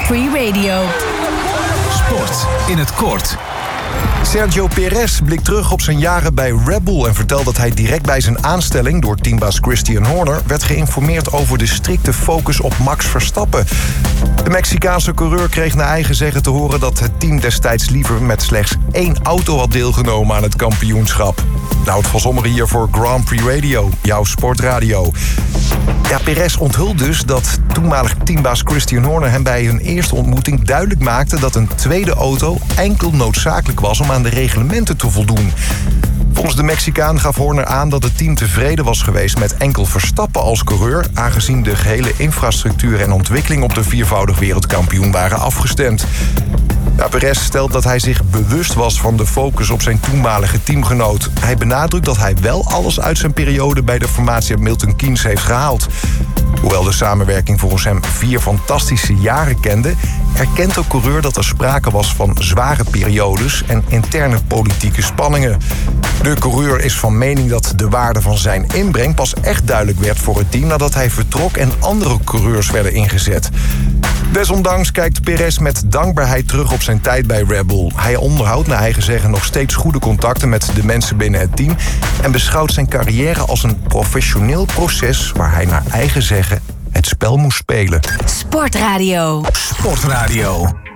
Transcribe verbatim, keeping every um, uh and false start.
Prix Radio. Sport in het kort. Sergio Perez blikt terug op zijn jaren bij Red Bull en vertelt dat hij direct bij zijn aanstelling door teambaas Christian Horner werd geïnformeerd over de strikte focus op Max Verstappen. De Mexicaanse coureur kreeg naar eigen zeggen te horen dat het team destijds liever met slechts één auto had deelgenomen aan het kampioenschap. Nou, het was zomer hier voor Grand Prix Radio, jouw sportradio. Ja, Perez onthult dus dat toenmalig teambaas Christian Horner hem bij hun eerste ontmoeting duidelijk maakte dat een tweede auto enkel noodzakelijk was om aan de reglementen te voldoen. Volgens de Mexicaan gaf Horner aan dat het team tevreden was geweest met enkel Verstappen als coureur, aangezien de gehele infrastructuur en ontwikkeling op de viervoudig wereldkampioen waren afgestemd. Ja, Perez stelt dat hij zich bewust was van de focus op zijn toenmalige teamgenoot. Hij benadrukt dat hij wel alles uit zijn periode bij de formatie Milton Keynes heeft gehaald. Hoewel de samenwerking volgens hem vier fantastische jaren kende, erkent de coureur dat er sprake was van zware periodes en interne politieke spanningen. De coureur is van mening dat de waarde van zijn inbreng pas echt duidelijk werd voor het team nadat hij vertrok en andere coureurs werden ingezet. Desondanks kijkt Perez met dankbaarheid terug op zijn tijd bij Red Bull. Hij onderhoudt naar eigen zeggen nog steeds goede contacten met de mensen binnen het team en beschouwt zijn carrière als een professioneel proces waar hij naar eigen zeggen het spel moest spelen. Sportradio. Sportradio.